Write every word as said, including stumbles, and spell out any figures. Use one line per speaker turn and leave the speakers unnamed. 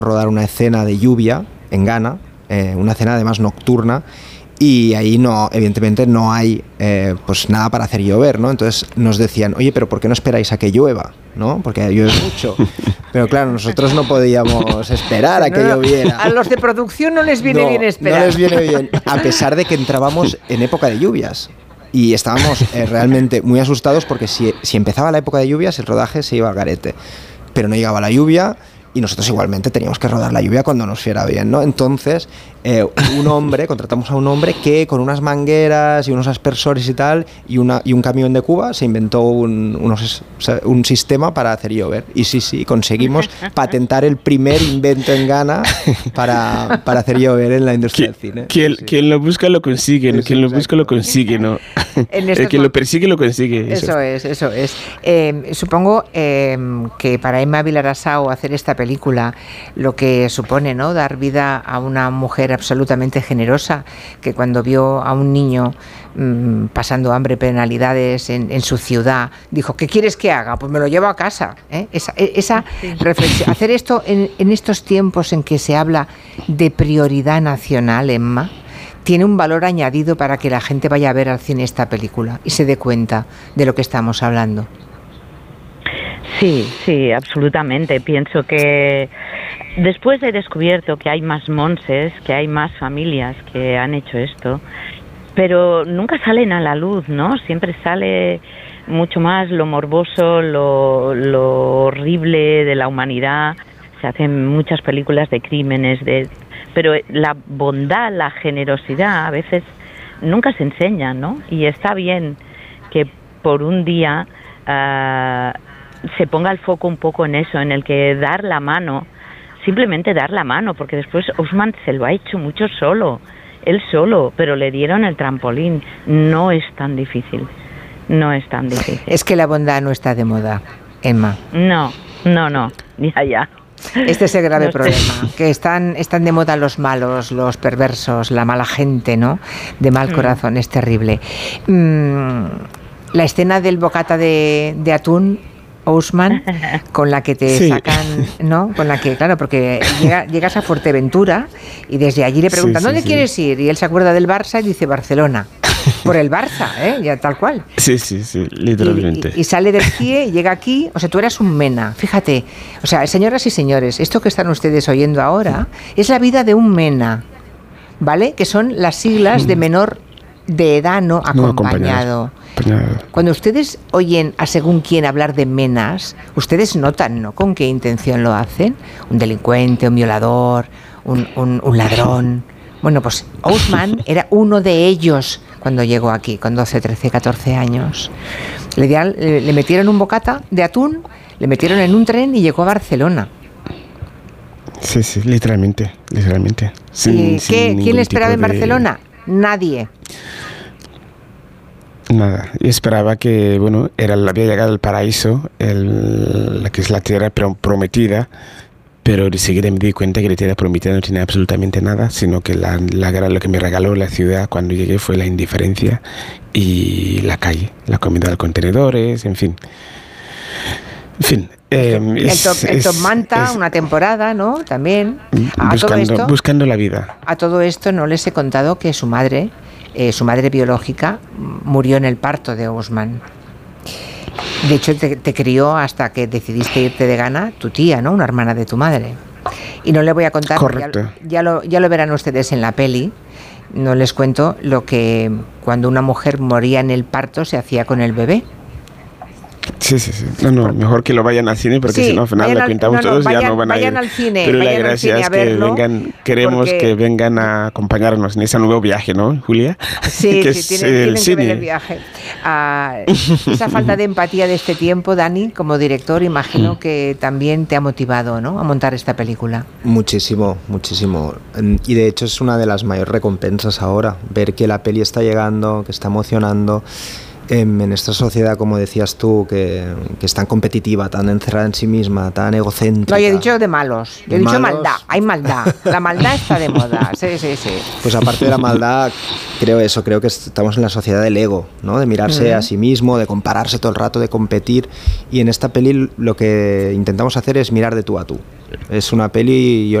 rodar una escena de lluvia en Ghana, eh, una escena además nocturna, y ahí no, evidentemente no hay eh, pues nada para hacer llover, ¿no? Entonces nos decían, oye, pero ¿por qué no esperáis a que llueva? ¿No? Porque llueve mucho. Pero claro, nosotros no podíamos esperar a que
no,
lloviera.
A los de producción no les viene
no,
bien esperar.
No les viene bien, a pesar de que entrábamos en época de lluvias. Y estábamos eh, realmente muy asustados porque si, si empezaba la época de lluvias, el rodaje se iba al garete. Pero no llegaba la lluvia y nosotros igualmente teníamos que rodar la lluvia cuando nos fuera bien, ¿no? Entonces, eh, un hombre, contratamos a un hombre que con unas mangueras y unos aspersores y tal, y, una, y un camión de Cuba, se inventó un, unos, un sistema para hacer llover. Y sí, sí, conseguimos patentar el primer invento en Ghana para, para hacer llover en la industria del cine.
Quien,
sí.
quien lo busca lo consigue,
Sí,
quien
sí,
lo busca lo consigue, ¿no?
En
El que lo persigue lo consigue.
Eso, eso es, eso es. Eh, supongo eh, que para Emma Vilarasau hacer esta película, lo que supone, ¿no?, dar vida a una mujer absolutamente generosa, que cuando vio a un niño mmm, pasando hambre, penalidades en, en su ciudad, dijo, ¿qué quieres que haga? Pues me lo llevo a casa. ¿eh? Esa, esa sí. reflexión. Hacer esto en, en estos tiempos en que se habla de prioridad nacional, Emma, tiene un valor añadido para que la gente vaya a ver al cine esta película y se dé cuenta de lo que estamos hablando.
Sí, sí, absolutamente. Pienso que después he descubierto que hay más Monses, que hay más familias que han hecho esto, pero nunca salen a la luz, ¿no? Siempre sale mucho más lo morboso, lo, lo horrible de la humanidad. Se hacen muchas películas de crímenes, de, pero la bondad, la generosidad, a veces nunca se enseña, ¿no? Y está bien que por un día uh, se ponga el foco un poco en eso, en el que dar la mano, simplemente dar la mano, porque después Ousmane se lo ha hecho mucho solo, él solo, pero le dieron el trampolín. No es tan difícil, no es tan difícil.
Es que la bondad no está de moda, Emma.
No, no, no, ya, ya.
Este es el grave
no
problema, que están, están de moda los malos, los perversos, la mala gente, ¿no? De mal corazón, mm. es terrible. Mm, la escena del bocata de, de atún, Ousmane, con la que te sí. sacan, ¿no? Con la que, claro, porque llega, llegas a Fuerteventura y desde allí le preguntan, sí, sí, ¿dónde sí. quieres ir? Y él se acuerda del Barça y dice Barcelona. Por el Barça, ¿eh? Ya tal cual.
Sí, sí, sí, literalmente.
Y, y, y sale del C I E y llega aquí, o sea, tú eras un mena, fíjate. O sea, señoras y señores, esto que están ustedes oyendo ahora es la vida de un mena, ¿vale? Que son las siglas de menor de edad no acompañado. No acompañado. Cuando ustedes oyen a según quién hablar de menas, ustedes notan, ¿no?, con qué intención lo hacen. Un delincuente, un violador, un, un, un ladrón. Bueno, pues Ousmane era uno de ellos cuando llegó aquí, con doce, trece, catorce años. Le, dieron, le metieron un bocata de atún, le metieron en un tren y llegó a Barcelona.
Sí, sí, literalmente, literalmente.
Sin, ¿Y sin qué, quién le esperaba en Barcelona? De... Nadie.
Nada, yo esperaba que, bueno, era, había llegado el paraíso, el, la que es la tierra prometida, pero enseguida me di cuenta que la tierra prometida no tenía absolutamente nada, sino que la, la, lo que me regaló la ciudad cuando llegué fue la indiferencia y la calle, la comida de los contenedores, en fin. En fin. Eh,
el,
es,
top, el
es,
Top Manta,
es,
una temporada, ¿no? También. A
buscando,
todo esto,
buscando la vida.
A todo esto no les he contado que su madre, eh, su madre biológica, murió en el parto de Ousmane. De hecho, te, te crió hasta que decidiste irte de Ghana tu tía, ¿no? Una hermana de tu madre. Y no le voy a contar, ya, ya, lo, ya lo verán ustedes en la peli, no les cuento lo que cuando una mujer moría en el parto se hacía con el bebé.
Sí, sí, sí. No, no, mejor que lo vayan al cine porque sí, si no, al final lo pintamos
no, no,
todos
vayan,
ya no van a ir.
Vayan al cine,
pero
vayan
la gracia
al cine
es
a
que
verlo,
vengan, queremos
porque...
que vengan a acompañarnos en ese nuevo viaje, ¿no, Julia?
Sí,
que
sí,
es
tienen,
el
tienen
cine.
que ver el viaje. Uh, esa falta de empatía de este tiempo, Dani, como director, imagino que también te ha motivado, ¿no?, a montar esta película.
Muchísimo, muchísimo. Y de hecho es una de las mayores recompensas ahora, ver que la peli está llegando, que está emocionando. En esta sociedad, como decías tú, que, que es tan competitiva, tan encerrada en sí misma, tan egocéntrica.
No, yo he dicho de malos, yo he dicho maldad, hay maldad, la maldad está de moda, sí, sí, sí.
Pues aparte de la maldad, creo eso, creo que estamos en la sociedad del ego, ¿no? De mirarse uh-huh. a sí mismo, de compararse todo el rato, de competir, y en esta peli lo que intentamos hacer es mirar de tú a tú. Es una peli, yo